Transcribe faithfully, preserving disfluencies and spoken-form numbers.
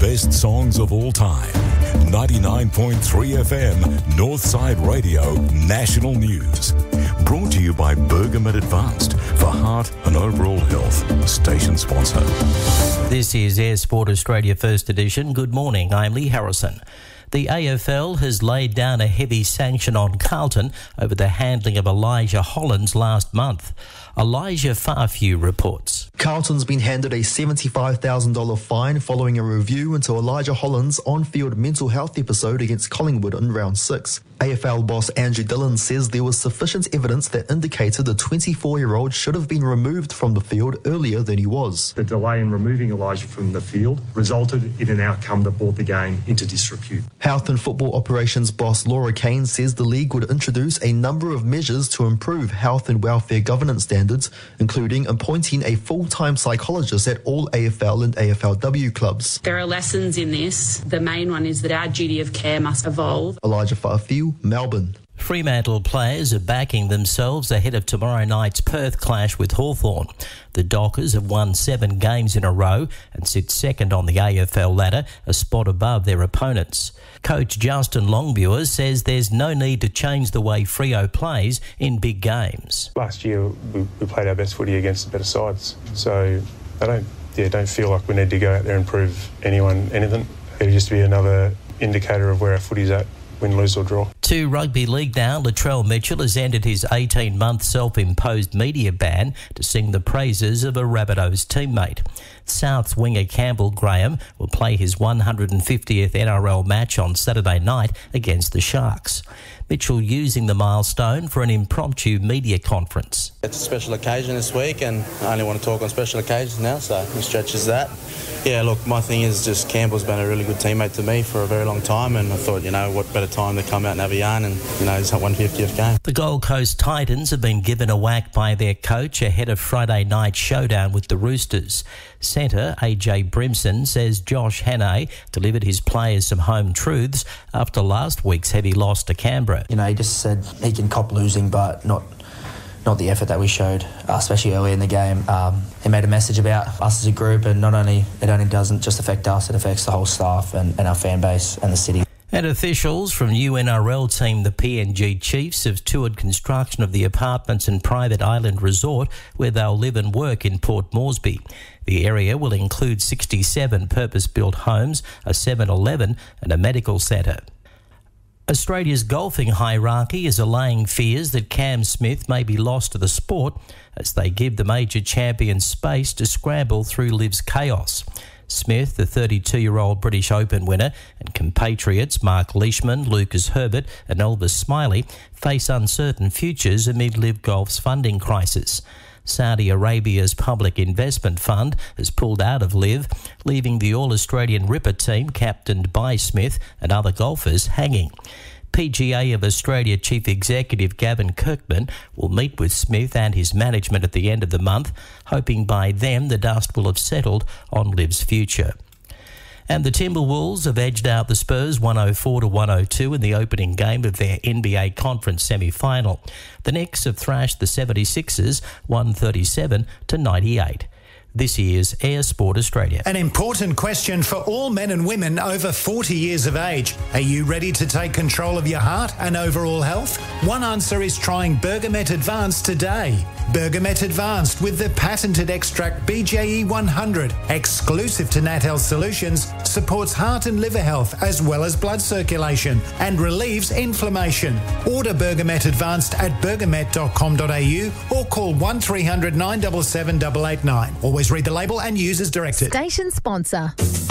best songs of all time. ninety-nine point three F M, Northside Radio, National News. Brought to you by Bergamet Advanced for heart and overall health. Station sponsor. This is Air Sport Australia First Edition. Good morning, I'm Lee Harrison. The A F L has laid down a heavy sanction on Carlton over the handling of Elijah Hollands last month. Elijah Farfew reports. Carlton's been handed a seventy-five thousand dollars fine following a review into Elijah Hollands' on-field mental health episode against Collingwood in round six. A F L boss Andrew Dillon says there was sufficient evidence that indicated the twenty-four-year-old should have been removed from the field earlier than he was. The delay in removing Elijah from the field resulted in an outcome that brought the game into disrepute. Health and Football Operations boss Laura Kane says the league would introduce a number of measures to improve health and welfare governance standards, including appointing a full-time psychologist at all A F L and A F L W clubs. There are lessons in this. The main one is that our duty of care must evolve. Elijah Farfew, Melbourne. Fremantle players are backing themselves ahead of tomorrow night's Perth clash with Hawthorn. The Dockers have won seven games in a row and sit second on the A F L ladder, a spot above their opponents. Coach Justin Longmuir says there's no need to change the way Freo plays in big games. Last year we, we played our best footy against the better sides, so I don't, yeah, don't feel like we need to go out there and prove anyone anything. It'll just be another indicator of where our footy's at. Win, lose or draw. To rugby league now, Latrell Mitchell has ended his eighteen-month self-imposed media ban to sing the praises of a Rabbitohs teammate. South's winger Campbell Graham will play his one hundred fiftieth N R L match on Saturday night against the Sharks. Mitchell using the milestone for an impromptu media conference. It's a special occasion this week and I only want to talk on special occasions now, so it stretches that. Yeah, look, my thing is just Campbell's been a really good teammate to me for a very long time, and I thought, you know, what better time to come out and have a yarn and, you know, it's that one hundred fiftieth game. The Gold Coast Titans have been given a whack by their coach ahead of Friday night showdown with the Roosters. Centre A J Brimson says Josh Hannay delivered his players some home truths after last week's heavy loss to Canberra. You know, he just said he can cop losing, but not not the effort that we showed, uh, especially early in the game. Um, he made a message about us as a group, and not only it only doesn't just affect us, it affects the whole staff and, and our fan base and the city. And officials from U N R L team the P N G Chiefs have toured construction of the apartments and private island resort where they'll live and work in Port Moresby. The area will include sixty-seven purpose-built homes, a seven eleven and a medical centre. Australia's golfing hierarchy is allaying fears that Cam Smith may be lost to the sport as they give the major champion space to scramble through LIV's chaos. Smith, the thirty-two-year-old British Open winner, and compatriots Mark Leishman, Lucas Herbert and Elvis Smiley face uncertain futures amid LIV Golf's funding crisis. Saudi Arabia's public investment fund has pulled out of LIV, leaving the All-Australian Ripper team captained by Smith and other golfers hanging. P G A of Australia Chief Executive Gavin Kirkman will meet with Smith and his management at the end of the month, hoping by then the dust will have settled on LIV's future. And the Timberwolves have edged out the Spurs one oh four to one oh two in the opening game of their N B A Conference semi-final. The Knicks have thrashed the seventy-sixers one thirty-seven to ninety-eight. This is Air Sport Australia. An important question for all men and women over forty years of age. Are you ready to take control of your heart and overall health? One answer is trying Bergamet Advanced today. Bergamet Advanced with the patented extract B J E one hundred, exclusive to Nat Health Solutions, supports heart and liver health as well as blood circulation and relieves inflammation. Order Bergamet Advanced at bergamet dot com dot a u or call one three hundred nine seven seven eight eight nine. Always read the label and use as directed. Station sponsor.